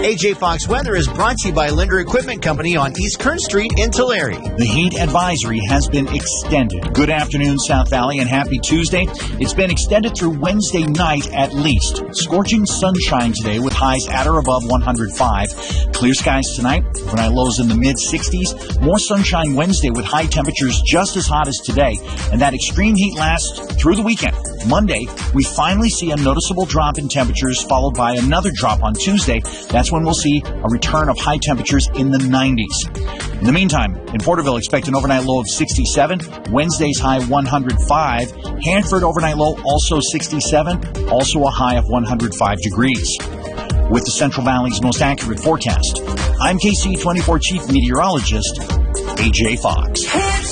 AJ Fox weather is brought to you by Linder Equipment Company on East Kern Street in Tulare. The heat advisory has been extended. Good afternoon, South Valley, and happy Tuesday. It's been extended through Wednesday night at least. Scorching sunshine today with highs at or above 105. Clear skies tonight. Overnight lows in the mid-60s. More sunshine Wednesday with high temperatures just as hot as today. And that extreme heat lasts through the weekend. Monday, we finally see a noticeable drop in temperatures followed by another drop on Tuesday. That's when we'll see a return of high temperatures in the 90s. In the meantime, in Porterville, expect an overnight low of 67. Wednesday's high 105. Hanford overnight low also 67. Also a high of 105 degrees. With the Central Valley's most accurate forecast, I'm KC24 Chief Meteorologist, AJ Fox.